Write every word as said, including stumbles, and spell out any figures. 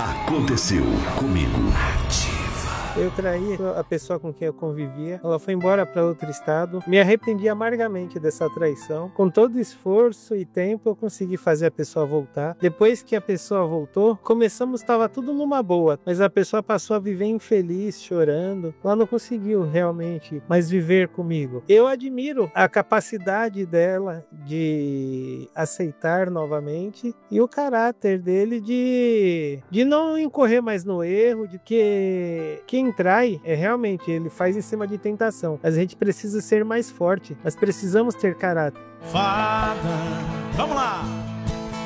Aconteceu comigo. Eu traí a pessoa com quem eu convivia, ela foi embora para outro estado, me arrependi amargamente dessa traição. Com todo esforço e tempo eu consegui fazer a pessoa voltar. Depois que a pessoa voltou, começamos, estava tudo numa boa, mas a pessoa passou a viver infeliz, chorando. Ela não conseguiu realmente mais viver comigo. Eu admiro a capacidade dela de aceitar novamente e o caráter dele de, de não incorrer mais no erro, de que quem trai, é realmente, ele faz em cima de tentação. Mas a gente precisa ser mais forte. Nós precisamos ter caráter. Fada, vamos lá!